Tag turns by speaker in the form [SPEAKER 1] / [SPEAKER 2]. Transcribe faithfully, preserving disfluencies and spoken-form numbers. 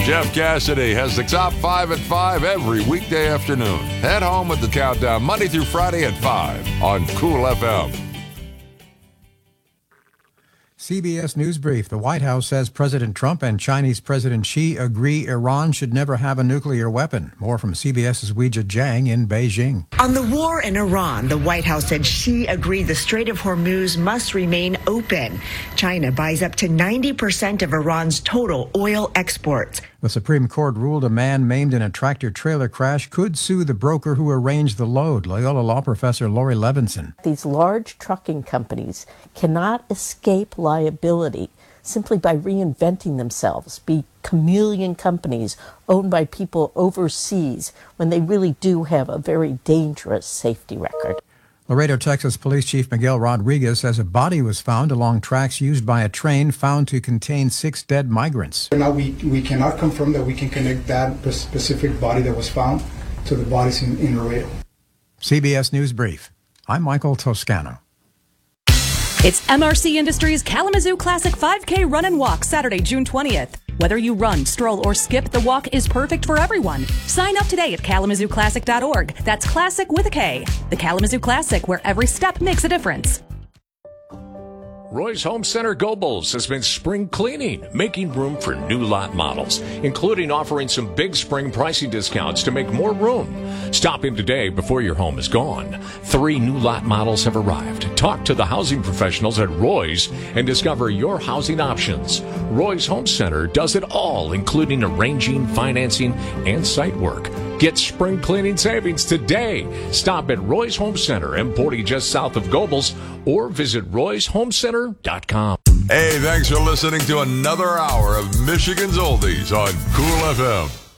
[SPEAKER 1] Jeff Cassidy has the top five at five every weekday afternoon. Head home with the countdown Monday through Friday at five on Cool F M.
[SPEAKER 2] C B S News Brief. The White House says President Trump and Chinese President Xi agree Iran should never have a nuclear weapon. More from CBS's Weijia Jiang in Beijing.
[SPEAKER 3] On the war in Iran, the White House said Xi agreed the Strait of Hormuz must remain open. China buys up to ninety percent of Iran's total oil exports.
[SPEAKER 2] The Supreme Court ruled a man maimed in a tractor-trailer crash could sue the broker who arranged the load. Loyola Law Professor Lori Levinson.
[SPEAKER 4] These large trucking companies cannot escape liability simply by reinventing themselves, be chameleon companies owned by people overseas when they really do have a very dangerous safety record.
[SPEAKER 2] Laredo, Texas Police Chief Miguel Rodriguez says a body was found along tracks used by a train found to contain six dead migrants.
[SPEAKER 5] Now we, we cannot confirm that we can connect that specific body that was found to the bodies in, in Laredo.
[SPEAKER 2] C B S News Brief. I'm Michael Toscano.
[SPEAKER 6] It's M R C Industries Kalamazoo Classic five K Run and Walk Saturday, June twentieth. Whether you run, stroll, or skip, the walk is perfect for everyone. Sign up today at kalamazoo classic dot org. That's classic with a K. The Kalamazoo Classic, where every step makes a difference.
[SPEAKER 7] Roy's Home Center Gobles has been spring cleaning, making room for new lot models, including offering some big spring pricing discounts to make more room. Stop in today before your home is gone. Three new lot models have arrived. Talk to the housing professionals at Roy's and discover your housing options. Roy's Home Center does it all, including arranging, financing, and site work. Get spring cleaning savings today. Stop at Roy's Home Center, Emporty just south of Gobles, or visit roys home center dot com.
[SPEAKER 1] Hey, thanks for listening to another hour of Michigan's Oldies on Cool F M.